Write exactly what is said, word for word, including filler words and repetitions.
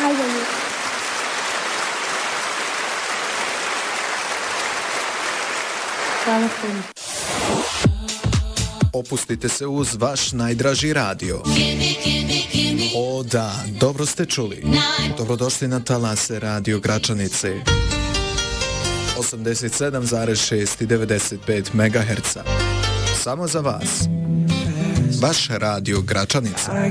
Ajde mi. Hvala puno. Opustite se uz vaš najdraži radio. O da, dobro ste čuli. Dobrodošli na talase Radio Gračanice. osamdeset sedam zarez šest i devedeset pet megaherca. Samo za vas. Vaš Radio Gračanica.